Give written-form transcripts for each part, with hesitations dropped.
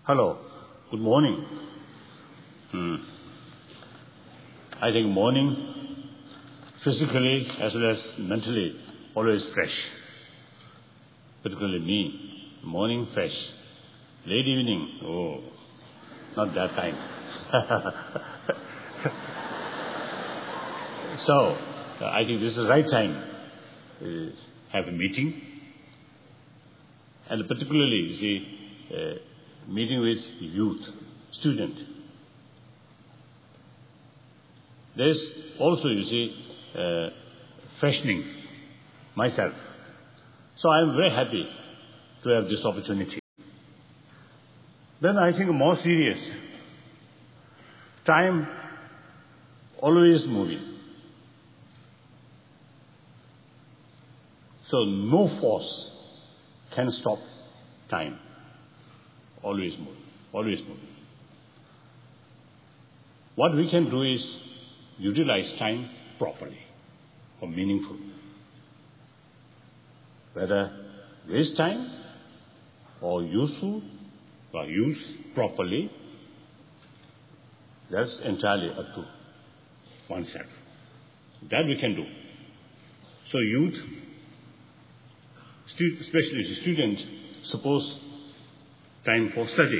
Hello, good morning. I think morning, physically as well as mentally, always fresh. Particularly me, morning fresh. Late evening, oh, not that kind. So, I think this is the right time to have a meeting. And particularly, you see, meeting with youth, student. There's also, you see, freshening myself. So I'm very happy to have this opportunity. Then I think more serious. Time always moving. So no force can stop time. Always moving, always moving. What we can do is utilize time properly or meaningful. Whether waste time or useful or use properly, that's entirely up to oneself. That we can do. So youth, especially the student, suppose time for study.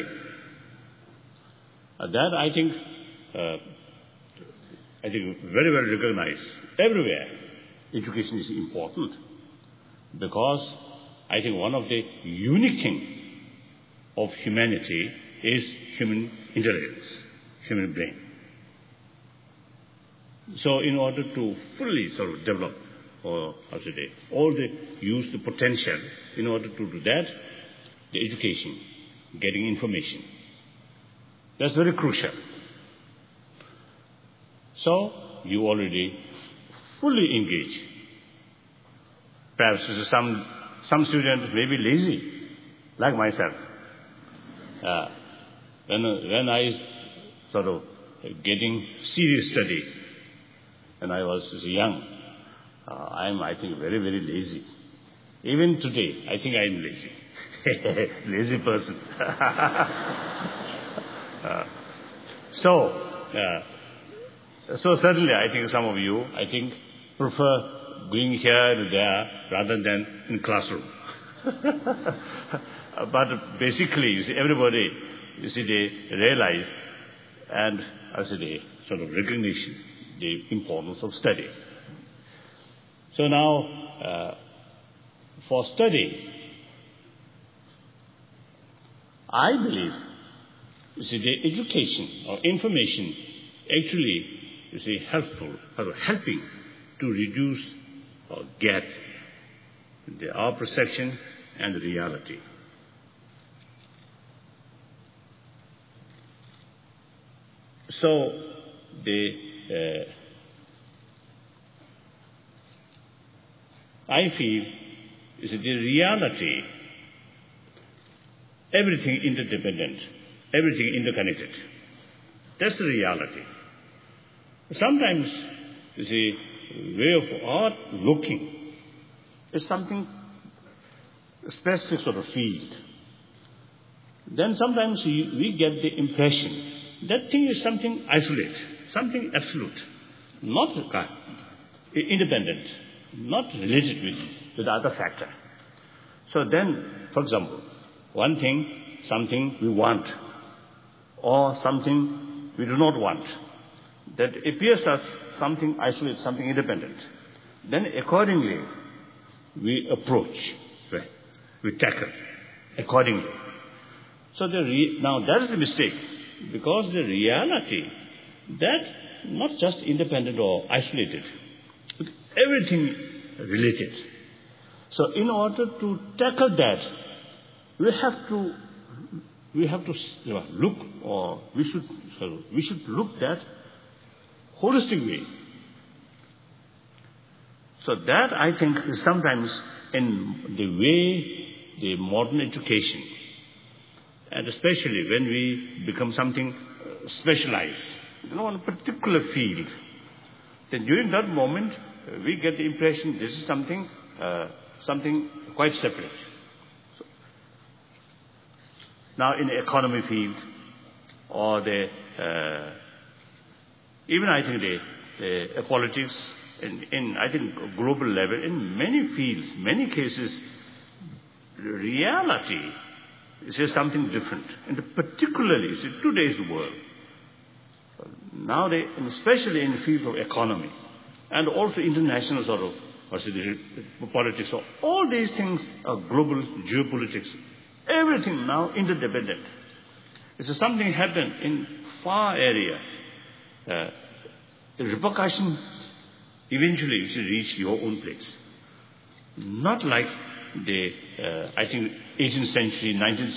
That I think very well recognized. Everywhere, education is important because I think one of the unique things of humanity is human intelligence, human brain. So in order to fully sort of develop, or how should I say, use the potential, in order to do that, the education, getting information, that's very crucial. So you already fully engage. Perhaps some students may be lazy, like myself. When I sort of getting serious study, when I was young, I think very, very lazy. Even today, I think I am lazy. Lazy person. So certainly I think some of you, prefer going here and there rather than in classroom. But basically, you see, everybody, they realize and they sort of recognition the importance of study. So now, for study, I believe, the education or information actually, helping to reduce or gap our perception and the reality. So I feel the reality, everything interdependent, everything interconnected. That's the reality. Sometimes, way of art looking is something specific sort of field. Then sometimes we get the impression that thing is something isolate, something absolute, not independent, not related with other factor. So then, for example, one thing, something we want, or something we do not want, that appears as something isolated, something independent. Then accordingly, we approach, we tackle accordingly. So now that is the mistake, because the reality, that not just independent or isolated, but everything related. So in order to tackle that, we have to look, or we should look that holistic way. So that I think is sometimes in the way the modern education, and especially when we become something specialized, in a particular field, then during that moment we get the impression this is something quite separate. now in the economy field, or even I think the politics, in I think global level, in many fields, many cases, reality is something different. And particularly, today's world, now especially in the field of economy, and also international sort of politics, so all these things are global geopolitics. Everything now interdependent. It's something happened in far area. The repercussion eventually should reach your own place. Not like I think 18th century, 19th